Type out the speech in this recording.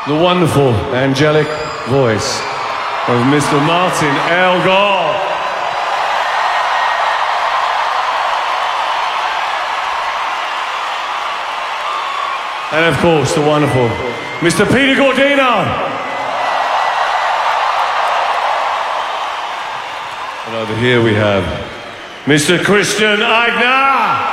the wonderful angelic voice of Mr. Martin Elgar. And of course, the wonderful Mr. Peter Gordino. And over here we have Mr. Christian Eigner.